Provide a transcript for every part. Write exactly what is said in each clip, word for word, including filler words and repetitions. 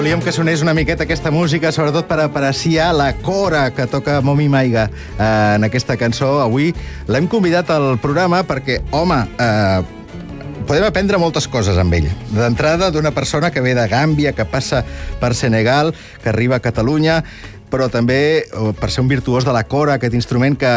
volíem que sonés una miqueta aquesta música, sobretot per apreciar la cora que toca Momi Maiga eh, en aquesta cançó. Avui l'hem convidat al programa perquè, home, eh, podem aprendre moltes coses amb ell. D'entrada, d'una persona que ve de Gàmbia, que passa per Senegal, que arriba a Catalunya, però també per ser un virtuós de la cora, aquest instrument que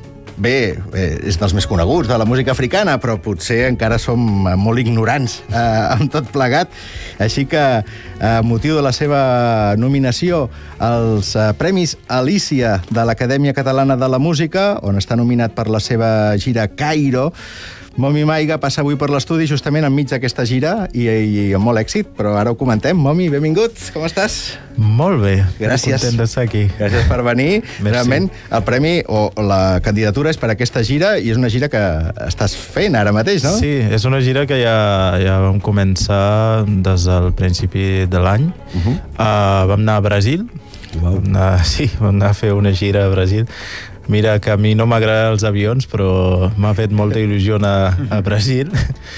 bé, és dels més coneguts de la música africana, però potser encara som molt ignorants eh, amb tot plegat. Així que, a motiu de la seva nominació als eh, Premis Alícia de l'Acadèmia Catalana de la Música, on està nominat per la seva gira Cairo, Momi Maiga passa avui per l'estudi justament enmig d'aquesta gira i, i amb molt èxit, però ara ho comentem. Momi, benvingut, com estàs? Molt bé, gràcies. Content d'estar aquí. Gràcies per venir. Merci. Realment, el premi o la candidatura és per aquesta gira i és una gira que estàs fent ara mateix, no? Sí, és una gira que ja, ja vam començar des del principi de l'any. Uh-huh. Uh, vam anar a Brasil. Wow. Vam anar, sí, vam anar a fer una gira a Brasil. Mira, que a mi no m'agraden els avions, però m'ha fet molta il·lusió anar a Brasil.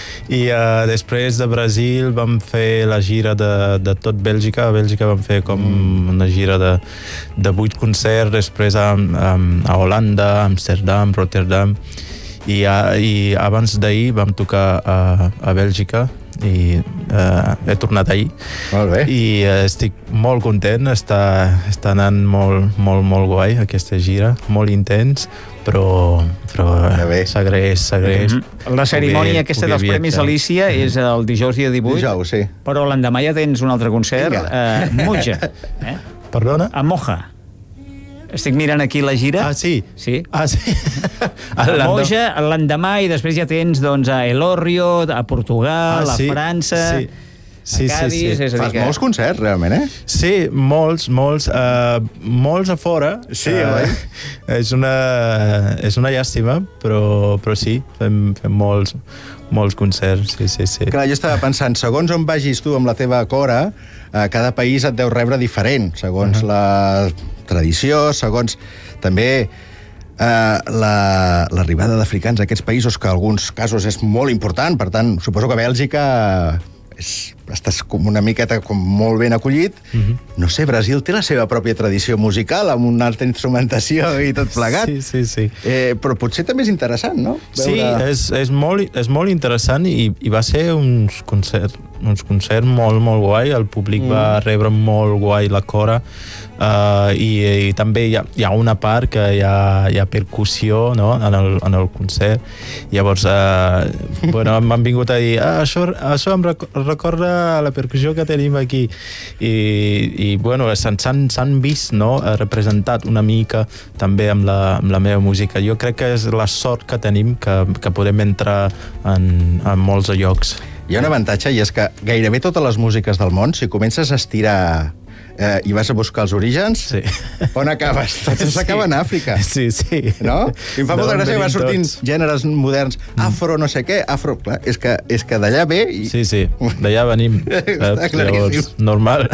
I uh, després de Brasil vam fer la gira de, de tot Bèlgica. A Bèlgica vam fer com una gira de, de vuit concerts, després a, a, a Holanda, Amsterdam, Rotterdam. I, a, i abans d'ahir vam tocar a, a Bèlgica i uh, he tornat ahir. Molt bé. I uh, estic molt content, està, està anant molt, molt, molt guai aquesta gira, molt intens, però, però s'agraeix, s'agraeix. Mm-hmm. La cerimònia poder, aquesta poder dels Premis viatjar. Alícia és el dijous dia divuit, dijous, sí. Però l'endemà ja tens un altre concert a uh, Moja. Eh? Perdona? A Moja. Estic mirant aquí la gira. Ah, sí? Sí. Ah, sí. A Moja, l'endemà, i després ja tens doncs, a Elorrio, a Portugal, ah, sí? A França, sí. Sí, a Cádiz... Sí, sí. És a dir Fas que... molts concerts, realment, eh? Sí, molts, molts. Uh, molts a fora. Sí, uh, oi? És una, és una llàstima, però, però sí, fem, fem molts, molts concerts, sí, sí, sí. Clar, jo estava pensant, segons on vagis tu amb la teva cora, eh, cada país et deu rebre diferent, segons uh-huh. la tradició, segons també eh, l'arribada la, d'africans a aquests països, que en alguns casos és molt important. Per tant, suposo que a Bèlgica és, estàs com una miqueta com molt ben acollit. Uh-huh. No sé, Brasil té la seva pròpia tradició musical, amb una altra instrumentació i tot plegat. Sí, sí, sí. Eh, però potser també és interessant, no? Veure... Sí, és, és, molt, és molt interessant i, i va ser uns concerts, uns concerts molt, molt guai. El públic mm. va rebre molt guai la cora. Uh, i, i també hi ha, hi ha una part que hi ha, hi ha percussió, no? en, el, en el concert. Llavors uh, bueno, m'han vingut a dir ah, això, això em recorda la percussió que tenim aquí i, i bueno, s'han vist, no? representat una mica també amb la, amb la meva música. Jo crec que és la sort que tenim que, que podem entrar en, en molts llocs. Hi ha un avantatge i és que gairebé totes les músiques del món, si comences a estirar eh, i vas a buscar els orígens, sí. on acabes? Tots s'acaben sí. a Àfrica. Sí, sí. No? I em fa molta gràcia que va sortint tots. Gèneres moderns, afro no sé què, afro... Clar, és que, és que d'allà ve... I... Sí, sí, d'allà venim. Està claríssim. Llavors, normal.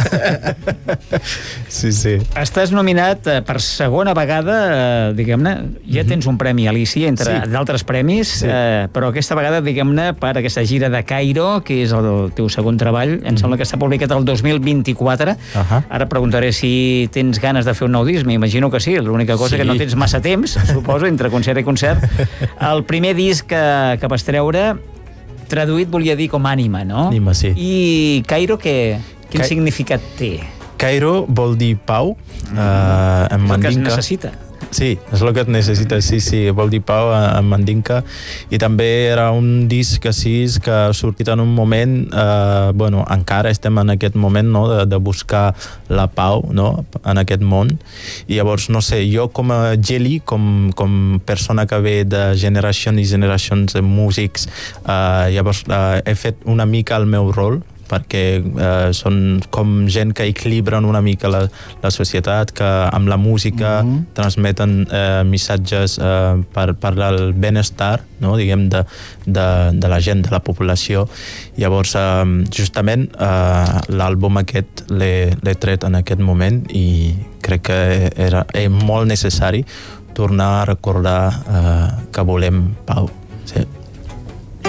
Sí, sí. Estàs nominat eh, per segona vegada, eh, diguem-ne, ja mm-hmm. tens un premi Alícia, entre sí. d'altres premis, sí. eh, però aquesta vegada, diguem-ne, per aquesta gira de Cairo, que és el teu segon treball, em mm-hmm. sembla que està publicat el dos mil vint-i-quatre. Uh-huh. Ara preguntaré si tens ganes de fer un nou disc, m'imagino que sí, l'única cosa sí. que no tens massa temps, suposo, entre concert i concert. El primer disc que, que vas treure, traduït volia dir com ànima, no? Ànima, sí. I Cairo, què, quin Ca... significat té? Cairo vol dir pau, mm. uh, en mandinka. És el que es necessita. Sí, és el que et necessita, sí, sí, vol dir pau en mandinka. I també era un disc així que ha sortit en un moment, eh, bueno, encara estem en aquest moment, no?, de, de buscar la pau, no?, en aquest món. I llavors, no sé, jo com a Geli, com, com persona que ve de generacions i generacions de músics, eh, llavors eh, he fet una mica el meu rol, perquè eh, són com gent que equilibren una mica la, la societat, que amb la música mm-hmm. transmeten eh, missatges eh, per, per al benestar, no? diguem, de, de, de la gent, de la població. Llavors, eh, justament, eh, l'àlbum aquest l'he tret en aquest moment i crec que era, és molt necessari tornar a recordar eh, que volem pau.